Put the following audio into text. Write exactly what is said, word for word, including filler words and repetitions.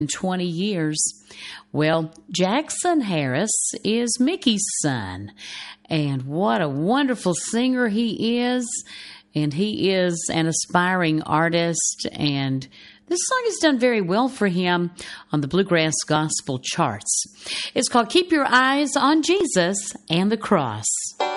twenty years. Well, Jackson Harris is Mickey's son, and what a wonderful singer he is. And he is an aspiring artist, and this song has done very well for him on the Bluegrass Gospel charts. It's called Keep Your Eyes on Jesus and the Cross.